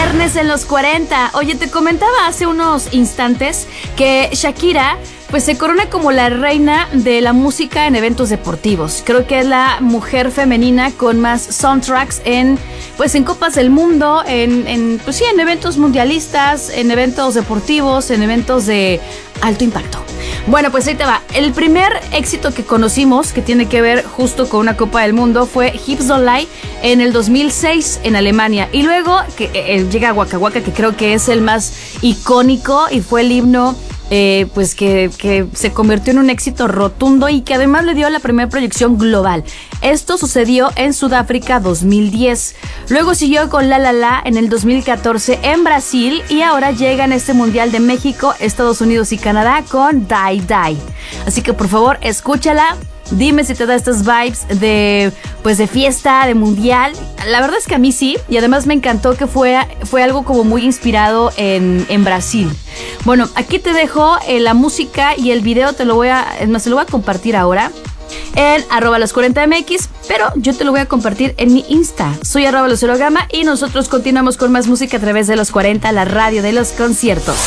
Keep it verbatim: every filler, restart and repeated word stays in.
Viernes en los cuarenta. Oye, te comentaba hace unos instantes que Shakira pues se corona como la reina de la música en eventos deportivos. Creo que es la mujer femenina con más soundtracks en pues en copas del mundo, en, en pues sí, en eventos mundialistas, en eventos deportivos, en eventos de alto impacto. Bueno, pues ahí te va. El primer éxito que conocimos, que tiene que ver justo con una Copa del Mundo, fue Hips Don't Lie en el dos mil seis en Alemania. Y luego que eh, llega Waka Waka, que creo que es el más icónico y fue el himno Eh, pues que, que se convirtió en un éxito rotundo y que además le dio la primera proyección global. Esto sucedió en Sudáfrica dos mil diez. Luego siguió con La La La en el dos mil catorce en Brasil y ahora llega en este Mundial de México, Estados Unidos y Canadá con Die Die. Así que por favor, escúchala. Dime si te da estas vibes de pues de fiesta, de mundial. La verdad es que a mí sí, y además me encantó que fue, fue algo como muy inspirado en, en Brasil. Bueno, aquí te dejo eh, la música y el video, te lo voy a, es más, te lo voy a compartir ahora en arroba los cuarenta M X, pero yo te lo voy a compartir en mi Insta. Soy arroba Lucero Gama y nosotros continuamos con más música a través de los cuarenta, la radio de los conciertos.